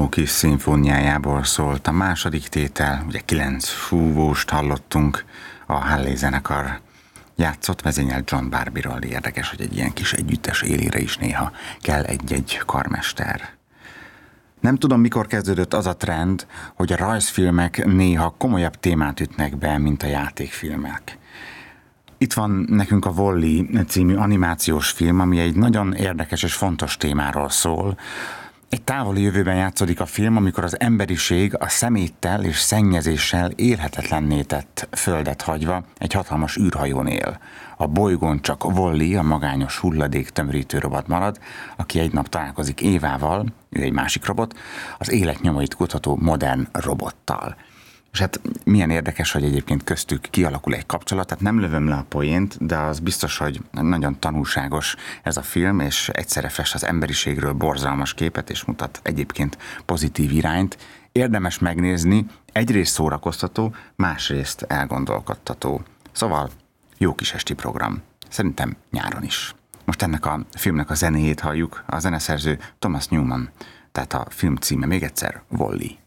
Annó kis szimfóniájából szólt a második tétel, ugye 9 fúvóst hallottunk, a Hallé zenekar játszott, vezényelt John Barbyról. Érdekes, hogy egy ilyen kis együttes élére is néha kell egy-egy karmester. Nem tudom, mikor kezdődött az a trend, hogy a rajzfilmek néha komolyabb témát ütnek be, mint a játékfilmek. Itt van nekünk a Wall-E című animációs film, ami egy nagyon érdekes és fontos témáról szól. Egy távoli jövőben játszódik a film, amikor az emberiség a szeméttel és szennyezéssel élhetetlenné tett földet hagyva egy hatalmas űrhajón él. A bolygón csak Wall-E, a magányos hulladék tömörítő robot marad, aki egy nap találkozik Évával, ő egy másik robot, az élet nyomait kutató modern robottal. És hát milyen érdekes, hogy egyébként köztük kialakul egy kapcsolat, tehát nem lövöm le a poént, de az biztos, hogy nagyon tanulságos ez a film, és egyszerre fest az emberiségről borzalmas képet, és mutat egyébként pozitív irányt. Érdemes megnézni, egyrészt szórakoztató, másrészt elgondolkodtató. Szóval jó kis esti program. Szerintem nyáron is. Most ennek a filmnek a zenéjét halljuk, a zeneszerző Thomas Newman, tehát a film címe még egyszer Wall-E.